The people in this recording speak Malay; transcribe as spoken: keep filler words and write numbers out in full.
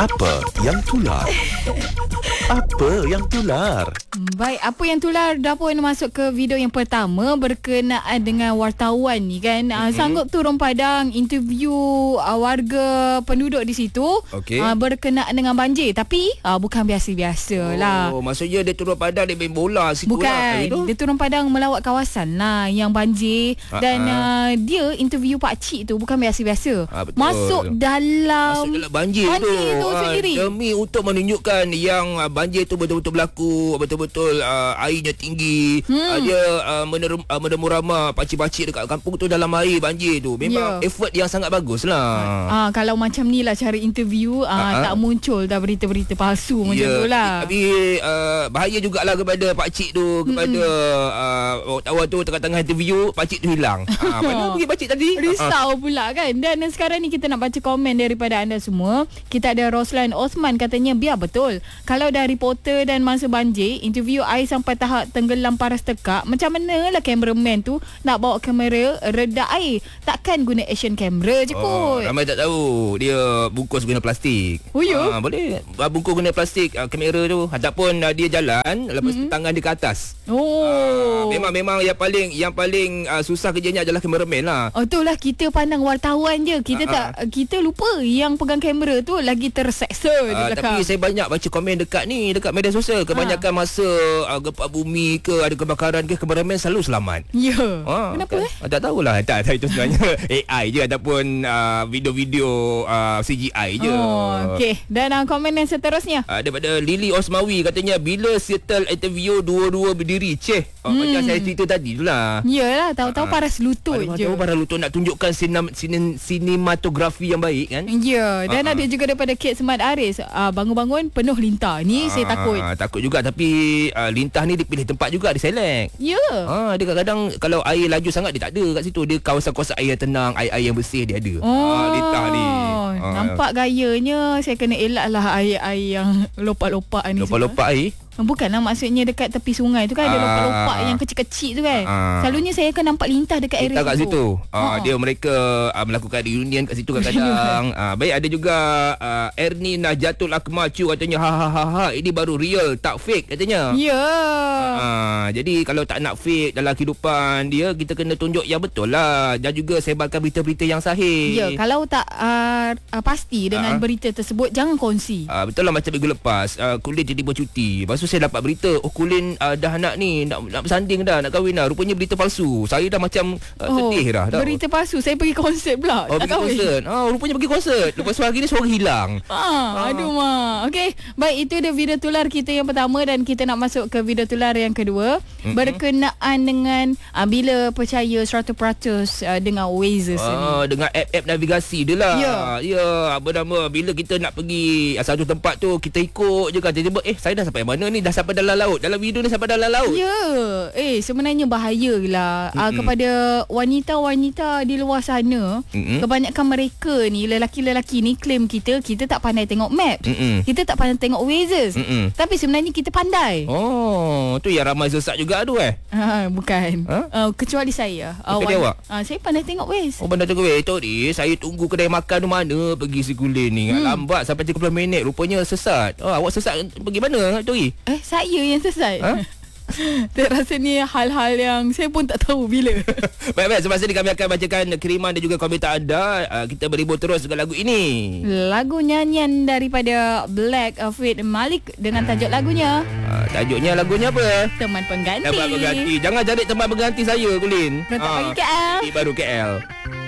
Apa yang tular? Apa yang tular? Baik, apa yang tular dah pun masuk ke video yang pertama berkenaan dengan wartawan ni kan. Mm-hmm. Sanggup turun padang interview uh, warga penduduk di situ okay. uh, berkenaan dengan banjir. Tapi uh, bukan biasa-biasa lah. Oh, maksudnya dia turun padang dia main bola situ bukan, lah. Bukan, dia turun padang melawat kawasan lah yang banjir. Ha-ha. Dan uh, dia interview pakcik tu bukan biasa-biasa. Ha, betul. Masuk dalam Masuk dalam banjir, banjir tu, tu ha, sendiri. Demi untuk menunjukkan yang uh, banjir tu betul-betul berlaku, betul-betul uh, airnya tinggi. Hmm. Uh, dia uh, menerum, uh, menemu ramah pakcik-pakcik dekat kampung tu dalam air banjir tu. Memang yeah. effort yang sangat bagus lah. Ah, kalau macam ni lah cara interview, ah, tak muncul dah berita-berita palsu macam yeah. tu lah. Tapi uh, bahaya jugalah kepada pakcik tu, kepada uh, wartawan tu tengah-tengah interview, pakcik tu hilang. Ah, mana pergi pakcik tadi? Risau pula kan. Dan sekarang ni kita nak baca komen daripada anda semua. Kita ada Roslan Osman katanya biar betul. Kalau dah reporter dan masa banjir, interview air sampai tahap tenggelam paras tekak, macam mana lah cameraman tu nak bawa kamera redak air? Takkan guna action camera je Oh, kot. ramai tak tahu. Dia bungkus guna plastik. Oh, ya? Ah, boleh. Ah, bungkus guna plastik ah, kamera tu. Ataupun ah, dia jalan lepas tu Mm-mm. tangan dia ke atas. Oh. Ah, memang memang yang paling yang paling ah, susah kerjanya adalah kameraman lah. Oh, itulah kita pandang wartawan je. Kita Ah, tak kita lupa yang pegang kamera tu lagi terseksa di Ah, belakang. tapi saya banyak baca komen dekat ni, dekat media sosial. Kebanyakan masa ah, gempa bumi ke ada kebakaran ke, kameraman selalu selamat. Ya. Ah, Kenapa kan? eh? Ah, tak tahulah. Tak, tak itu sebenarnya A I je ataupun uh, video-video uh, C G I je. Oh, okey. Dan uh, komen yang seterusnya. Uh, daripada Lily Osmawi katanya bila settle interview dua-dua berdiri. Ceh. Oh, Hmm. Macam saya cerita tadi tu lah. Yalah, tahu-tahu Ah, paras lutut Ada je. tahu para lutut nak tunjukkan sinem, sinem, sinematografi yang baik kan. Ya, dan Ah, ada ah. juga daripada Kate Smart Aris, uh, bangun-bangun penuh lintah. Ni saya takut. Ah, takut juga tapi uh, lintah ni dia pilih tempat juga, dia select. Ya. Ah, dia kadang-kadang kalau air laju sangat dia tak ada kat situ. Dia kawasan-kawasan air yang tenang, air-air yang bersih dia ada. Oh, Ah, lintah ni. Ah, nampak gayanya saya kena elak lah air-air yang lopak-lopak ni. Lopak-lopak air. Bukanlah, maksudnya dekat tepi sungai tu kan ada Ah. lopak-lopak yang kecil-kecil tu kan. Ah. Selalunya saya akan nampak lintah dekat area Lintah kat situ. Ah, Ha. dia mereka ah, melakukan reunion kat situ kadang-kadang. ah, baik ada juga ah, Ernie Najatul Akmal Chu katanya ha ha ha ha ini baru real tak fake katanya. Ya. Ah, jadi kalau tak nak fake dalam kehidupan dia, kita kena tunjuk yang betul lah dan juga sebarkan berita-berita yang sahih. Ya, kalau tak uh, uh, pasti dengan Ah. berita tersebut jangan kongsi. Ah, betul lah macam minggu lepas ah, Kulin jadi bercuti. Lepas tu saya dapat berita, oh Kulin ah, dah nak ni nak, nak bersanding dah, nak kahwin dah. Rupanya berita palsu. Saya dah macam ah, sedih dah, dah. Berita palsu. Saya pergi konsert pula. Oh, nak pergi kahwin. konsert. Ah, rupanya pergi konsert. Lepas tu hari ni suara hilang. Ah, aduh mak. Okey, baik, itu dia video tular kita yang pertama dan kita nak masuk ke video tular yang kedua. Mm-hmm. Berkenaan dengan uh, bila percaya seratus peratus uh, dengan Waze ni. Ah, dengan app-app navigasi dia lah. Ya. Ya, apa nama, bila kita nak pergi uh, satu tempat tu, kita ikut je kan. Tiba-tiba, eh saya dah sampai mana ni? Dah sampai dalam laut. Dalam video ni sampai dalam laut. Ya. Eh, sebenarnya bahaya lah uh, kepada wanita-wanita di luar sana. Mm-mm. Kebanyakan mereka ni, lelaki-lelaki ni claim kita, kita tak pandai tengok map. Mm-mm. Kita tak pandai tengok Waze. Mm-mm. Tapi sebenarnya kita pandai. Oh, tu yang ramai sesat juga tu eh. Ah, bukan. Ha? Uh, kecuali saya. Kecuali awak? Uh, saya pandai tengok Waze. Oh, benda tu weh. Tu ni, saya tunggu kedai makan tu mana pergi si Kulin ni. Hmm. Lambat sampai tiga puluh minit. Rupanya sesat. Oh, awak sesat pergi mana tu? Eh, saya yang sesat. Ha? Terasa ni hal-hal yang saya pun tak tahu bila. Baik-baik, semasa ni kami akan bacakan kiriman dan juga komentar anda. Uh, kita berhibur terus dengan lagu ini. Lagu nyanyian daripada Black Fit Malik dengan tajuk lagunya Uh, tajuknya lagunya apa? Teman Pengganti. Teman pengganti. Jangan cari teman pengganti saya, Kulin. Dah tak Ah, pergi K L. Baru K L.